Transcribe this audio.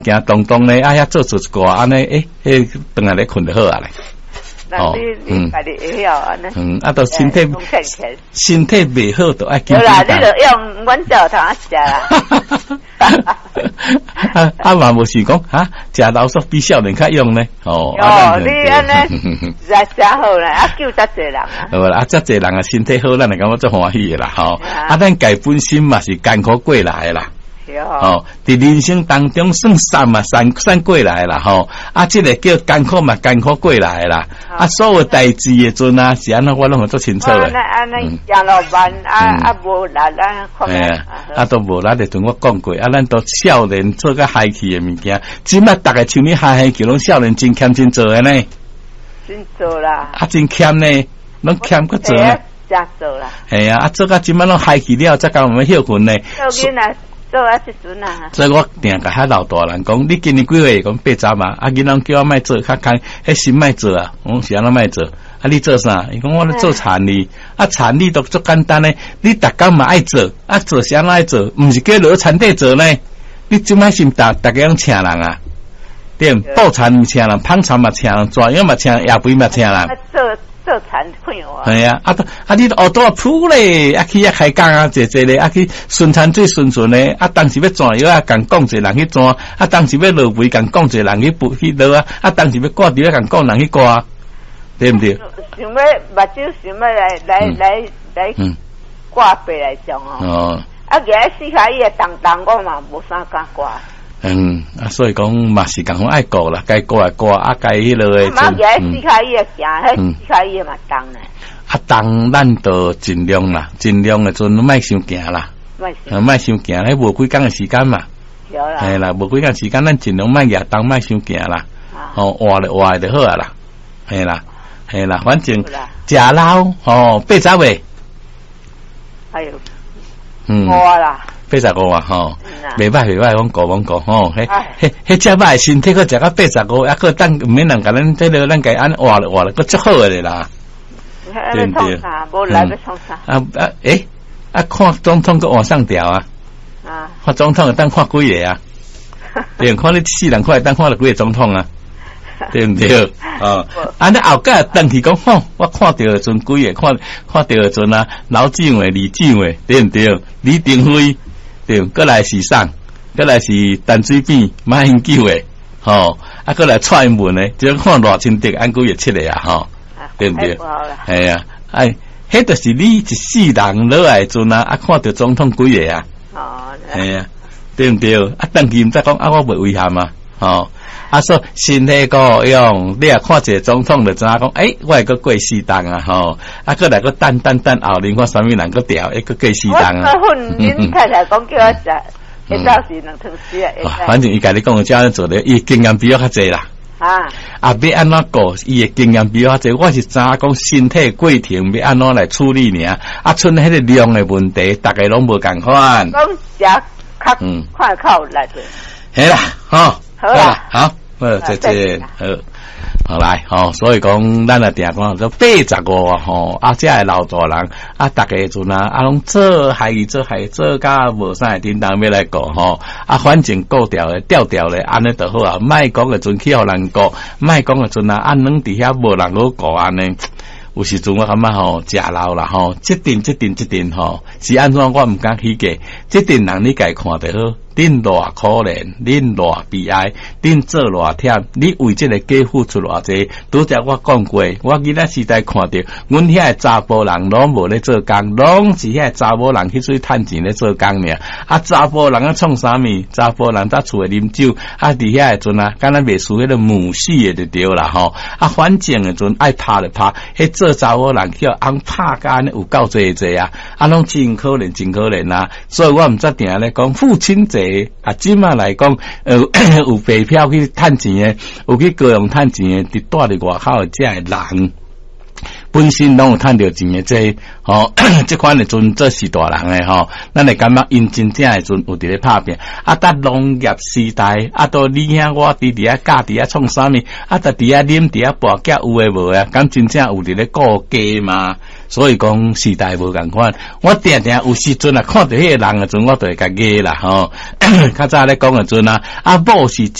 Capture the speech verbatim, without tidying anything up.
行动动咧，啊遐做做一个安尼，诶，迄等下咧困就好啊咧。 哦，嗯， 嗯，啊，到身体身体未好，就爱紧紧。好啦，你就用阮教堂食啦。 啊啊嘛，无是讲哈，食老鼠比少年较用呢。哦， 哦，你安尼食食好啦，啊救遮济人啊。 好啦，啊遮济人啊，身体好，咱就感觉最欢喜的啦。吼，啊，咱家本身嘛是艰苦过来的啦。哦，伫人生当中算散嘛，散散过来啦，吼！啊，这个叫艰苦嘛，艰苦过来啦。啊，所有代志的阵啊，是安怎我拢会做清楚的。 安尼安尼行路慢，啊啊无力啊， 哎呀，啊都无力的，同我讲过，啊，咱都少年做个嗨气的物件，即摆逐个像你嗨嗨气，拢少年真欠真做的呢。 真做啦。啊， 真欠呢，拢欠个做呢。 真做啦。 哎呀，啊，做个即摆拢嗨气了，再讲我们休困呢。 做啊，即阵啊！ 所以我定甲遐老大人讲，你今年几岁？讲八十嘛，啊，囡仔叫我莫做，较空，迄心莫做啊，我是安怎莫做？啊，你做啥？伊讲我咧做产力，啊，产力都足简单咧，你逐工嘛爱做，啊，做啥爱做？毋是叫落产地做呢？你即摆是逐逐个拢请人啊？对，报产毋请人，捧产嘛请人，怎样嘛请人，夜肥嘛请人。 做产困我。 系啊，啊啊！你学到铺咧，啊去啊开工啊，坐坐咧，啊去顺产最顺顺咧，啊当时要转药啊，共讲一个人去转，啊当时要落肥，共讲一个人去补去落啊，啊当时要挂掉，共讲人去挂，对唔对？ 想要目睭想要来来来来挂白来种哦。啊，个四下伊个当当我嘛无啥敢挂。 嗯，啊，所以讲嘛是共爱过啦，该过来过，啊该迄落诶。 嘛个四下伊个行，迄四下伊个嘛当呢。 啊，当咱都尽量啦，尽量诶，阵莫伤行啦，莫莫伤行，迄无几工诶时间嘛。 有啦。 系啦，无几工时间，咱尽量莫夜当莫伤行啦。哦，活咧活就好啊啦，系啦，系啦，反正食老哦八十岁。 哎呦， 嗯， 我啦。 八十五啊，吼，袂歹袂歹，讲讲讲讲，吼，迄迄迄只歹身体，佮食到八十五，还佮等毋免人甲咱这个咱家安活了活了，佮足好诶啦， 对不对？无来要创啥？ 啊啊诶，啊看总统佮往上调啊，啊，看总统当看几个啊？对，看你世人看当看了几个总统啊？对毋对？哦，啊，你后盖等去讲，吼，我看到阵几个，看看到阵啊，老政委、李政委，对毋对？李登辉。对，过来是上，过来是淡水边马英九诶，吼，啊，过来蔡英文诶，只看偌清德安几月出来啊，吼，对不对？系啊，哎，迄就是你一世人落来阵啊，啊，看到总统几个啊，哦，系啊，对不对？啊，等佢毋再讲啊，我袂危险嘛，吼，啊，说身体个用，你啊看一个总统就知影讲，诶，我会个过世当啊，吼，啊，过来个等等等后年看啥物人个调，一个过世当啊。 我混恁太太讲叫我食，一早是两汤匙啊。 反正伊家己讲这样做咧，伊经验比我较济啦。啊，啊，要安怎过？伊诶经验比我济，我是知影讲身体过程要安怎来处理尔。啊，剩迄个量诶问题，大家拢无共款。 讲食较快口来着。 系啦，吼， 好啦， 好。好，再见，好，好来，吼，所以讲，咱啊定讲，做八十五吼，啊，这系老大人，啊，大家阵啊，啊，拢做还做还做，甲无啥叮当要来过吼，啊，反正顾调诶，调调咧，安尼就好啊，莫讲诶阵去互人过，莫讲诶阵啊，安软伫遐无人好过安尼。有时阵我感觉吼，食老啦吼，即阵即阵即阵吼，是安怎我毋敢起价，即阵人你家看得好。恁偌可怜，恁偌悲哀，恁做偌忝，你为这个家付出偌济。拄则我讲过，我囡仔时代看到，阮遐个查甫人拢无咧做工，拢是遐个查某人去出去趁钱咧做工尔。啊，查甫人啊创啥物？查甫人在厝诶啉酒，啊，伫遐个阵啊，敢若袂输迄个母系诶就对啦吼。啊，反正诶阵爱拍就拍，迄做查某人叫翁拍甲安尼有够济济啊，啊，拢真可怜，真可怜啊。所以我毋则定咧讲父亲节。啊，即马来讲，呃，有白票去趁钱诶，有去高雄趁钱诶，伫住伫外口诶，这个人本身拢有趁着钱诶，这吼，即款诶阵做是大人诶吼，咱会感觉因真正诶阵有伫咧拍拼。啊，搭农业时代，啊，到你兄我弟伫遐教伫遐创啥物，啊，搭伫遐啉伫遐跋脚有诶无啊？敢真正有伫咧顾家嘛？ 所以讲时代无共款，我定定有时阵啊，看到迄个人诶阵，我就会甲压啦吼。较早咧讲诶阵啊，啊某是